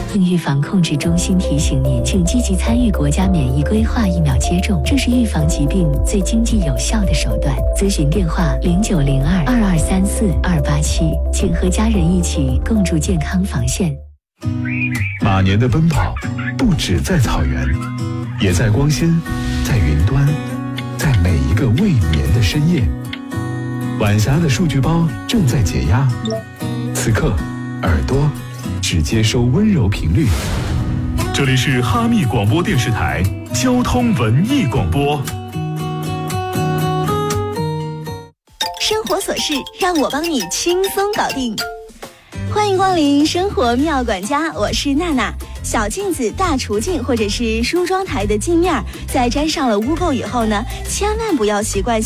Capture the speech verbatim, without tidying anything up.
并预防控制中心提醒您，请积极参与国家免疫规划疫苗接种，这是预防疾病最经济有效的手段。咨询电话零九零二二二三四二八七，请和家人一起共筑健康防线。 马年的奔跑不只在草原，也在光纤，在云端，在每一个未眠的深夜。晚霞的数据包正在解压，此刻耳朵只接收温柔频率。 这里是哈密广播电视台交通文艺广播。 生活琐事让我帮你轻松搞定。欢迎光临生活妙管家，我是娜娜。小镜子、大厨镜或者是梳妆台的镜面，在沾上了污垢以后呢，千万不要习惯